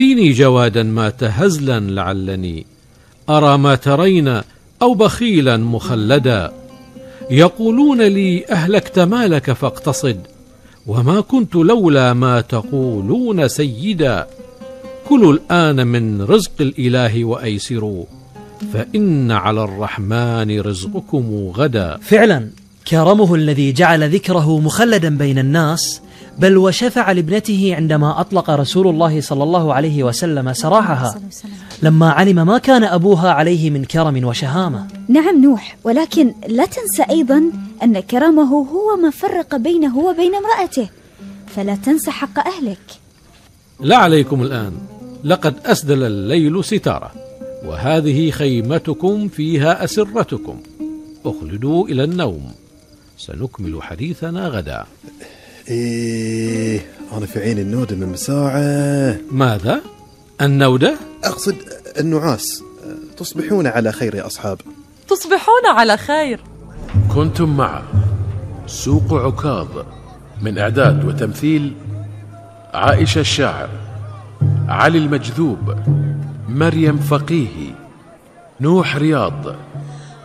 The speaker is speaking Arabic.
ديني جوادا مات هزلا لعلني أرى ما ترين أو بخيلا مخلدا. يقولون لي أهلكت مالك فاقتصد، وما كنت لولا ما تقولون سيدا. كلوا الآن من رزق الإله وأيسروا، فإن على الرحمن رزقكم غدا. فعلا كرمه الذي جعل ذكره مخلدا بين الناس، بل وشفع لابنته عندما أطلق رسول الله صلى الله عليه وسلم سراحها لما علم ما كان أبوها عليه من كرم وشهامة. نعم نوح، ولكن لا تنسى أيضا أن كرمه هو ما فرق بينه وبين امرأته، فلا تنسى حق أهلك. لا عليكم الآن، لقد أسدل الليل ستارة، وهذه خيمتكم فيها أسرتكم. اخلدوا إلى النوم، سنكمل حديثنا غدا. أنا في عين النودة من ساعة. ماذا؟ النودة؟ أقصد النعاس. تصبحون على خير يا أصحاب. تصبحون على خير. كنتم مع سوق عكاظ، من إعداد وتمثيل عائشة الشاعر، علي المجذوب، مريم فقيهي، نوح رياض،